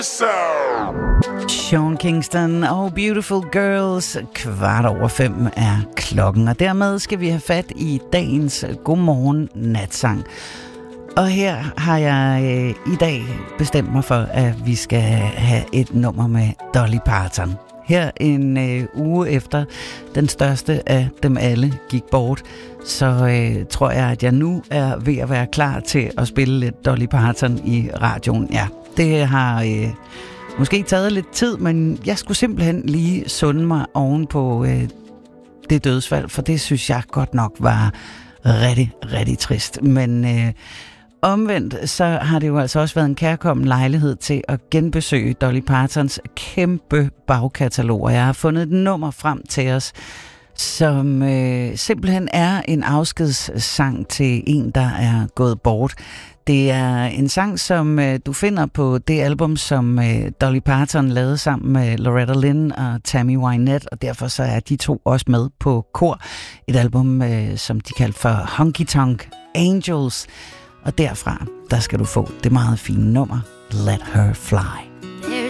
Sean Kingston og Beautiful Girls. 5:15 er klokken, og dermed skal vi have fat i dagens Godmorgen Natsang. Og her har jeg i dag bestemt mig for, at vi skal have et nummer med Dolly Parton. Her en uge efter den største af dem alle gik bort, så tror jeg, at jeg nu er ved at være klar til at spille lidt Dolly Parton i radioen. Ja, det har måske taget lidt tid, men jeg skulle simpelthen lige sunde mig oven på det dødsfald, for det synes jeg godt nok var rigtig, rigtig trist. Men omvendt, så har det jo altså også været en kærkommen lejlighed til at genbesøge Dolly Partons kæmpe bagkatalog. Jeg har fundet et nummer frem til os, som simpelthen er en afskedssang til en, der er gået bort. Det er en sang, som du finder på det album, som Dolly Parton lavede sammen med Loretta Lynn og Tammy Wynette, og derfor så er de to også med på kor. Et album, som de kaldte for Honky Tonk Angels. Og derfra, der skal du få det meget fine nummer, Let Her Fly.